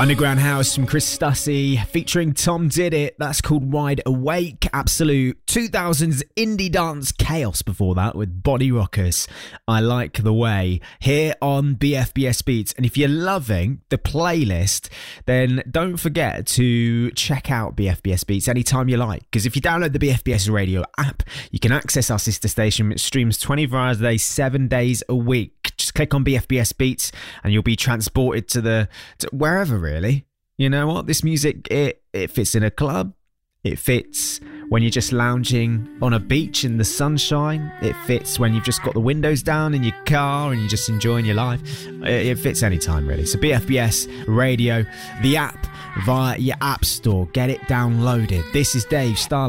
Underground House from Chris Stussy featuring Tom Did It. That's called Wide Awake. Absolute 2000s indie dance chaos before that with Body Rockers. I Like the Way here on BFBS Beats. And if you're loving the playlist, then don't forget to check out BFBS Beats anytime you like. Because if you download the BFBS radio app, you can access our sister station, which streams 24 hours a day, 7 days a week. Just click on BFBS Beats and you'll be transported to wherever, really. You know what? This music, it fits in a club. It fits when you're just lounging on a beach in the sunshine. It fits when you've just got the windows down in your car and you're just enjoying your life. It fits anytime, really. So BFBS Radio, the app, via your app store. Get it downloaded. This is Dave Starlight.